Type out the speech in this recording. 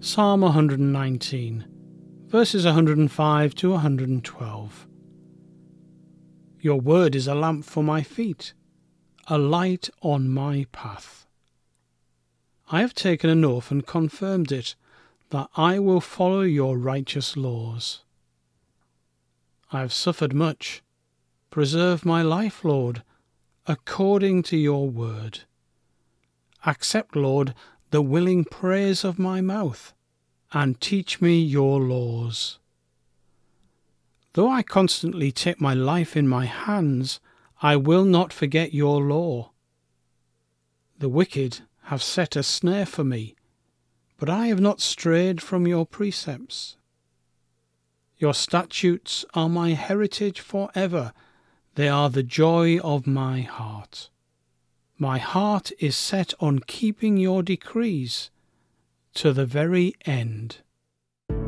Psalm 119, verses 105 to 112. Your word is a lamp for my feet, a light on my path. I have taken an oath and confirmed it, that I will follow your righteous laws. I have suffered much. Preserve my life, Lord, according to your word. Accept, Lord, the willing praise of my mouth, and teach me your laws. Though I constantly take my life in my hands, I will not forget your law. The wicked have set a snare for me, but I have not strayed from your precepts. Your statutes are my heritage forever. They are the joy of my heart. My heart is set on keeping your decrees to the very end.